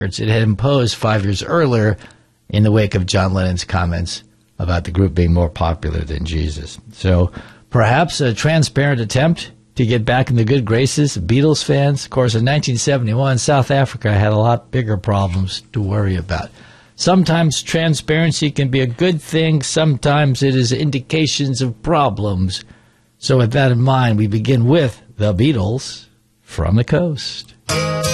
it had imposed 5 years earlier in the wake of John Lennon's comments about the group being more popular than Jesus. So perhaps a transparent attempt to get back in the good graces of Beatles fans. Of course, in 1971, South Africa had a lot bigger problems to worry about. Sometimes transparency can be a good thing. Sometimes it is indications of problems. So with that in mind, we begin with the Beatles from the Coast.